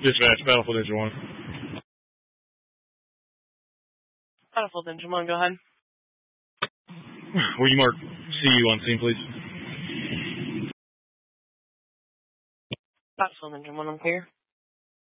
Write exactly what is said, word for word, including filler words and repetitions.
Dispatch, Battlefield Ninja one. Battlefield Ninja one, go ahead. Will you mark C U on scene, please? Battlefield Ninja one, I'm clear.